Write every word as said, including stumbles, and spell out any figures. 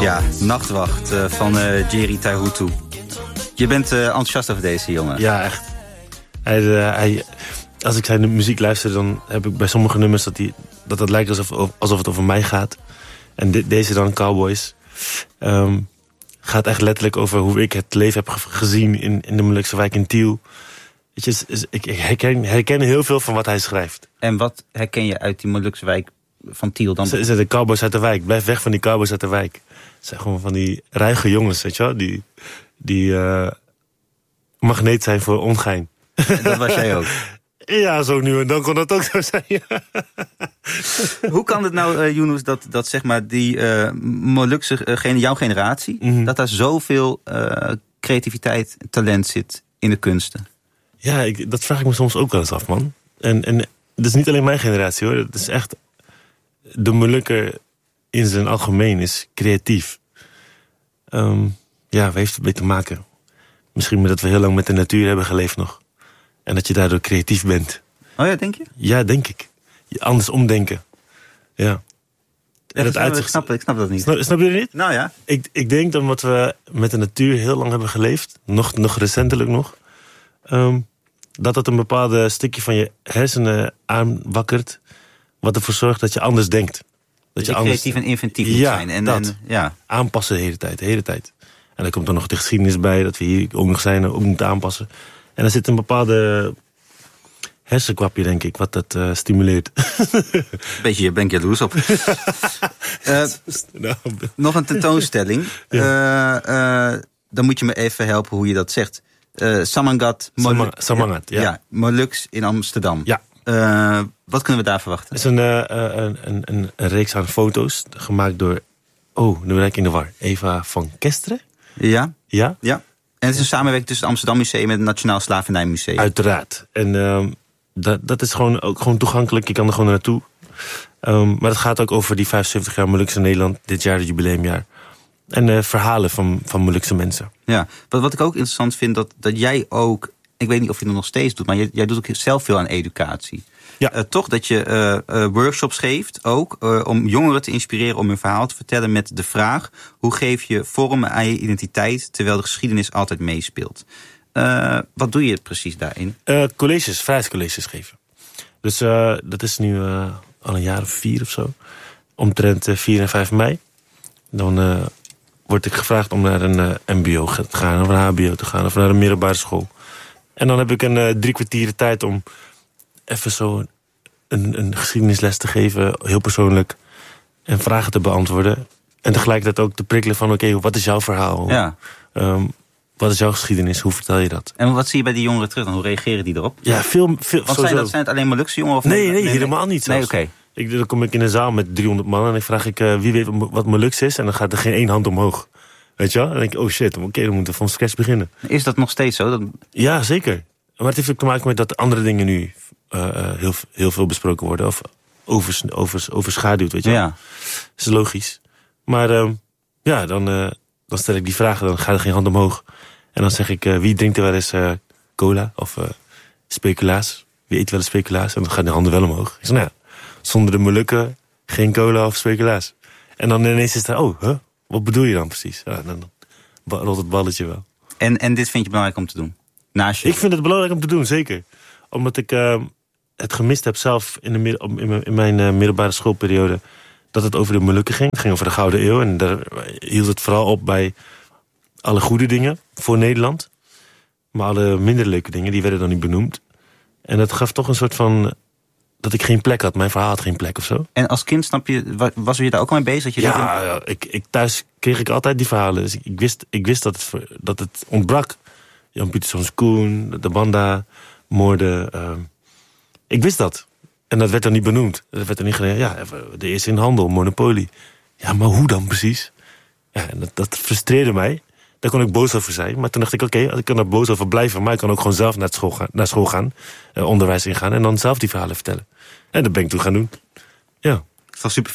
Ja, Nachtwacht uh, van uh, Jerry Taihutu. Je bent uh, enthousiast over deze jongen. Ja, echt. Hij, uh, hij, als ik zijn muziek luister, dan heb ik bij sommige nummers dat die, dat het lijkt alsof, alsof het over mij gaat. En de, deze dan, Cowboys, um, gaat echt letterlijk over hoe ik het leven heb gezien in, in de Molukse wijk in Tiel. Weet je, is, is, ik herken, herken heel veel van wat hij schrijft. En wat herken je uit die Molukse wijk van Tiel dan? Ze zijn de cowboys uit de wijk. Blijf weg van die cowboys uit de wijk. Het zijn gewoon van die ruige jongens, weet je wel? Die, die uh, magneet zijn voor ongein. Dat was jij ook? Ja, zo nu en dan kon dat ook zo zijn. Hoe kan het nou, uh, Yunus, dat, dat zeg maar die uh, Molukse, uh, jouw generatie, mm-hmm. dat daar zoveel uh, creativiteit en talent zit in de kunsten? Ja, ik, dat vraag ik me soms ook wel eens af, man. En, en het is niet alleen mijn generatie, hoor. Het is echt... De Molukker in zijn algemeen is creatief. Um, ja, waar heeft het mee te maken? Misschien omdat we heel lang met de natuur hebben geleefd nog. En dat je daardoor creatief bent. Oh ja, denk je? Ja, denk ik. Anders omdenken. Ja. En ja, dat uitzicht... ik, snap, ik snap dat niet. Snap, snap je dat niet? Nou ja. Ik, ik denk dat omdat we met de natuur heel lang hebben geleefd. Nog, nog recentelijk nog. Um, dat dat een bepaalde stukje van je hersenen aanwakkert. Wat ervoor zorgt dat je anders denkt. Dat, dat je, je anders... creatief en inventief moet ja, zijn. En, dat. En, ja. Aanpassen de hele tijd, de hele tijd. En dan komt er nog de geschiedenis bij. Dat we hier ook nog zijn en ook moeten aanpassen. En er zit een bepaalde hersenkwapje, denk ik, wat dat uh, stimuleert. Beetje, ben ik jaloers op. uh, nog een tentoonstelling. Ja. Uh, uh, dan moet je me even helpen hoe je dat zegt. Uh, Samangat. Mol- Samangat, ja. ja. Moluks in Amsterdam. Ja. Uh, wat kunnen we daar verwachten? Het is een, uh, een, een, een, een reeks aan foto's gemaakt door... Oh, nu ben ik in de war. Eva van Kesteren? Ja. Ja? Ja. En het is een samenwerking tussen het Amsterdam Museum en het Nationaal Slavernijmuseum. Uiteraard. En uh, dat, dat is gewoon, ook gewoon toegankelijk. Je kan er gewoon naartoe. Um, maar het gaat ook over die vijfenzeventig jaar Molukse Nederland. Dit jaar het jubileumjaar. En uh, verhalen van, van Molukse mensen. Ja, wat, wat ik ook interessant vind, dat, dat jij ook... Ik weet niet of je dat nog steeds doet, maar jij, jij doet ook zelf veel aan educatie. Ja. Uh, toch dat je uh, uh, workshops geeft, ook uh, om jongeren te inspireren om hun verhaal te vertellen met de vraag: hoe geef je vorm aan je identiteit terwijl de geschiedenis altijd meespeelt? Uh, wat doe je precies daarin? Uh, colleges, vrijheidscolleges geven. Dus uh, dat is nu uh, al een jaar of vier of zo. Omtrent uh, vier en vijf mei. Dan uh, word ik gevraagd om naar een uh, mbo te gaan, of een hbo te gaan, of naar een middelbare school. En dan heb ik een uh, drie kwartier tijd om even zo een, een geschiedenisles te geven, heel persoonlijk, en vragen te beantwoorden. En tegelijkertijd ook te prikkelen van, oké, okay, wat is jouw verhaal? Ja. Um, wat is jouw geschiedenis? Hoe vertel je dat? En wat zie je bij die jongeren terug? En hoe reageren die erop? Ja, veel... veel Want zijn dat, zijn het alleen Molukse jongeren? Of nee, nee, nee, helemaal niet zelfs. Nee, oké. Okay. Dan kom ik in een zaal met driehonderd man en ik vraag ik, uh, wie weet wat Moluks is? En dan gaat er geen één hand omhoog. Weet je wel? Dan denk ik, oh shit, oké, okay, dan moeten we van scratch beginnen. Is dat nog steeds zo? Dat... Ja, zeker. Maar het heeft ook te maken met dat andere dingen nu uh, heel, heel veel besproken worden. Of overs, overs, overschaduwd, weet je wel. Ja. Dat is logisch. Maar uh, ja, dan, uh, dan stel ik die vragen, dan gaat er geen hand omhoog. En dan zeg ik, uh, wie drinkt er wel eens uh, cola of uh, speculaas? Wie eet wel eens speculaas? En dan gaan de handen wel omhoog. Ik zeg, nou ja, zonder de Molukken geen cola of speculaas. En dan ineens is het, oh, huh? Wat bedoel je dan precies? Ja, dan rolt het balletje wel. En, en dit vind je belangrijk om te doen? Naast je... Ik vind het belangrijk om te doen, zeker. Omdat ik uh, het gemist heb zelf in, de, in mijn, in mijn uh, middelbare schoolperiode, dat het over de Molukken ging. Het ging over de Gouden Eeuw. En daar hield het vooral op bij alle goede dingen voor Nederland. Maar alle minder leuke dingen, die werden dan niet benoemd. En dat gaf toch een soort van... dat ik geen plek had. Mijn verhaal had geen plek of zo. En als kind, snap je, was je daar ook al mee bezig? Dat je ja, dat... ja ik, ik, thuis kreeg ik altijd die verhalen. Dus ik wist, ik wist dat, het, dat het ontbrak. Jan Pieterszoon Koen, de Banda, moorden. Uh, ik wist dat. En dat werd dan niet benoemd. Dat werd er niet gedaan. Ja, de eerste in handel, monopolie. Ja, maar hoe dan precies? Ja, en dat, dat frustreerde mij. Daar kon ik boos over zijn. Maar toen dacht ik, oké, okay, ik kan er boos over blijven. Maar ik kan ook gewoon zelf naar school gaan, naar school gaan uh, onderwijs ingaan. En dan zelf die verhalen vertellen. En dat ben ik toen gaan doen. Ja. Het was super